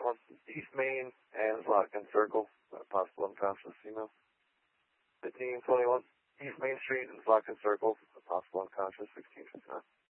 East Main and Slotkin Circle, possible unconscious female. 1521 East Main Street and Slotkin Circle, possible unconscious, 1659.